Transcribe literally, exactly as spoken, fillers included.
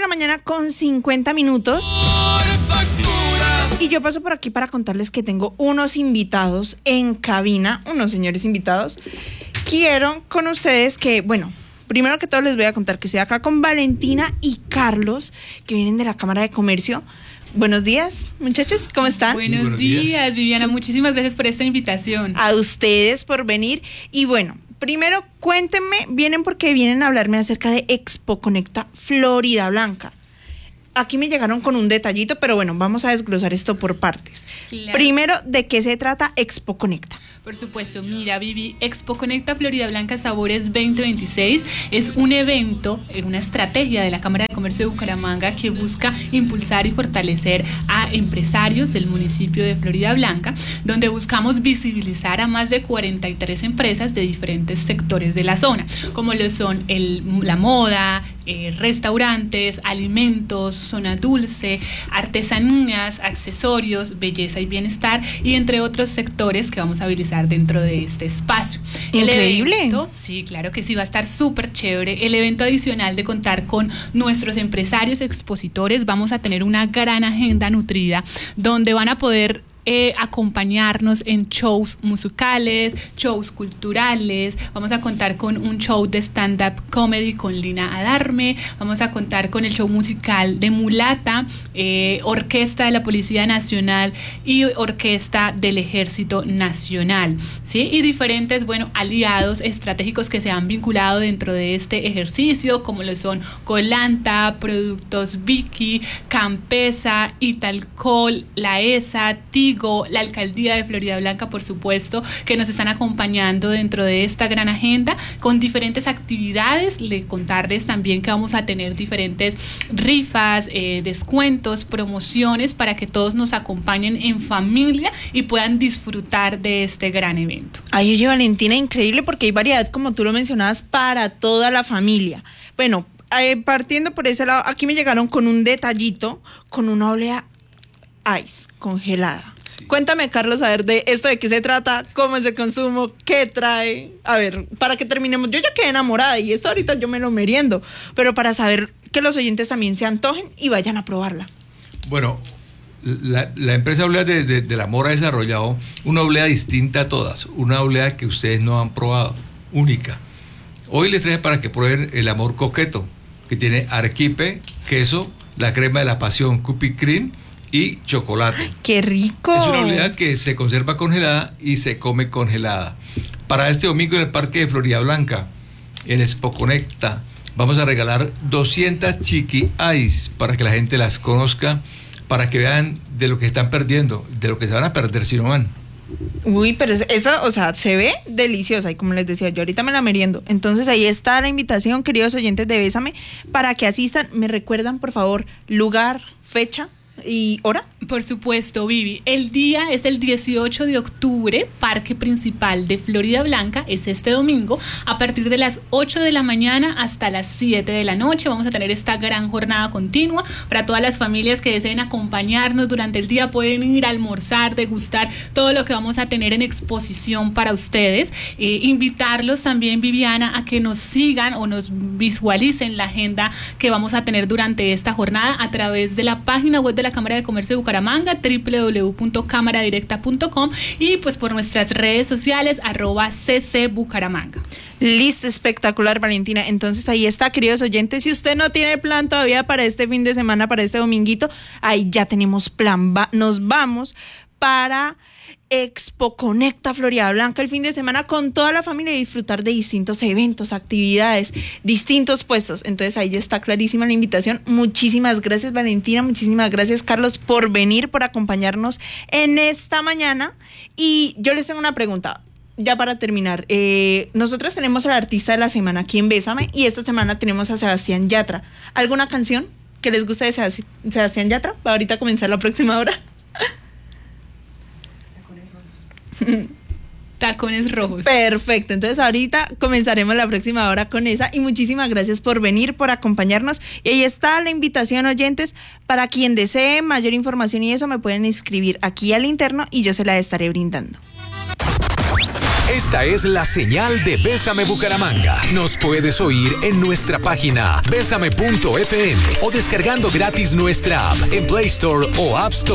la mañana con cincuenta minutos. Y yo paso por aquí para contarles que tengo unos invitados en cabina, unos señores invitados. Quiero con ustedes que, bueno, primero que todo les voy a contar que estoy acá con Valentina y Carlos, que vienen de la Cámara de Comercio. Buenos días, muchachos, ¿cómo están? Buenos, buenos días. días, Viviana, muchísimas gracias por esta invitación. A ustedes por venir. Y bueno, primero cuéntenme, vienen porque vienen a hablarme acerca de Expo Conecta Florida Blanca. Aquí me llegaron con un detallito, pero bueno, vamos a desglosar esto por partes. Claro. Primero, ¿de qué se trata Expo Conecta? Por supuesto, mira, Vivi, Expo Conecta Florida Blanca Sabores veinte veintiséis es un evento, una estrategia de la Cámara de Comercio de Bucaramanga que busca impulsar y fortalecer a empresarios del municipio de Florida Blanca, donde buscamos visibilizar a más de cuarenta y tres empresas de diferentes sectores de la zona, como lo son el, la moda, eh, restaurantes, alimentos, zona dulce, artesanías, accesorios, belleza y bienestar, y entre otros sectores que vamos a visibilizar dentro de este espacio. Increíble. El evento, sí, claro que sí, va a estar súper chévere. El evento adicional de contar con nuestros empresarios expositores, vamos a tener una gran agenda nutrida donde van a poder Eh, acompañarnos en shows musicales, shows culturales. Vamos a contar con un show de stand-up comedy con Lina Adarme, vamos a contar con el show musical de Mulata, eh, orquesta de la Policía Nacional y orquesta del Ejército Nacional, ¿sí? Y diferentes, bueno, aliados estratégicos que se han vinculado dentro de este ejercicio, como lo son Colanta, Productos Vicky, Campesa, Italcol, La E S A, T I G, la Alcaldía de Florida Blanca, por supuesto, que nos están acompañando dentro de esta gran agenda con diferentes actividades. Le contarles también que vamos a tener diferentes rifas, eh, descuentos, promociones para que todos nos acompañen en familia y puedan disfrutar de este gran evento. Ay, oye, Valentina, increíble porque hay variedad, como tú lo mencionabas, para toda la familia. Bueno, eh, partiendo por ese lado, aquí me llegaron con un detallito, con una olea ice congelada. Sí. Cuéntame, Carlos, a ver de esto de qué se trata, cómo es el consumo, qué trae. A ver, para que terminemos, yo ya quedé enamorada y esto ahorita yo me lo meriendo, pero para saber que los oyentes también se antojen y vayan a probarla. Bueno, la, la empresa Oblea de, de, de la Mora ha desarrollado una oblea distinta a todas, una oblea que ustedes no han probado, única. Hoy les traje para que prueben el Amor Coqueto, que tiene arequipe, queso, la crema de la pasión, Cupi Cream y chocolate. ¡Qué rico! Es una oblea que se conserva congelada y se come congelada. Para este domingo en el Parque de Florida Blanca, en Expo Conecta, vamos a regalar doscientas Chiqui Ice para que la gente las conozca, para que vean de lo que están perdiendo, de lo que se van a perder si no van. Uy, pero eso, o sea, se ve deliciosa y como les decía, yo ahorita me la meriendo. Entonces ahí está la invitación, queridos oyentes de Bésame, para que asistan. ¿Me recuerdan, por favor, lugar, fecha y hora? Por supuesto, Vivi. El día es el dieciocho de octubre, Parque Principal de Florida Blanca, es este domingo, a partir de las ocho de la mañana hasta las siete de la noche. Vamos a tener esta gran jornada continua para todas las familias que deseen acompañarnos durante el día. Pueden ir a almorzar, degustar todo lo que vamos a tener en exposición para ustedes. Eh, invitarlos también, Viviana, a que nos sigan o nos visualicen la agenda que vamos a tener durante esta jornada a través de la página web de la Cámara de Comercio de Bucaramanga, doble u doble u doble u punto cámara directa punto com, y pues por nuestras redes sociales arroba cc Bucaramanga. Listo, espectacular, Valentina. Entonces ahí está, queridos oyentes. Si usted no tiene plan todavía para este fin de semana, para este dominguito, ahí ya tenemos plan. Va, nos vamos para Expo Conecta Florida Blanca el fin de semana con toda la familia y disfrutar de distintos eventos, actividades, distintos puestos. Entonces ahí ya está clarísima la invitación. Muchísimas gracias, Valentina, muchísimas gracias, Carlos, por venir, por acompañarnos en esta mañana. Y yo les tengo una pregunta, ya para terminar. Eh, nosotros tenemos al artista de la semana aquí en Bésame y esta semana tenemos a Sebastián Yatra. ¿Alguna canción que les guste de Sebastián Yatra? Va ahorita a comenzar la próxima hora. Tacones Rojos. Perfecto, entonces ahorita comenzaremos la próxima hora con esa y muchísimas gracias por venir, por acompañarnos. Y ahí está la invitación, oyentes, para quien desee mayor información y eso me pueden inscribir aquí al interno y yo se la estaré brindando. Esta es la señal de Bésame Bucaramanga. Nos puedes oír en nuestra página bésame punto f m o descargando gratis nuestra app en Play Store o App Store.